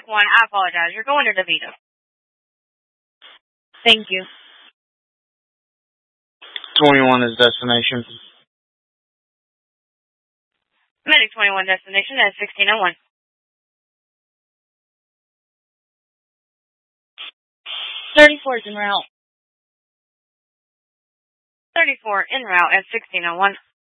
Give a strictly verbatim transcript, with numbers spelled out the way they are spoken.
Medic one, I apologize. You're going to DeVito. Thank you. twenty-one is destination. Medic twenty-one destination at sixteen oh one. thirty-four is en route. thirty-four en route at sixteen oh one.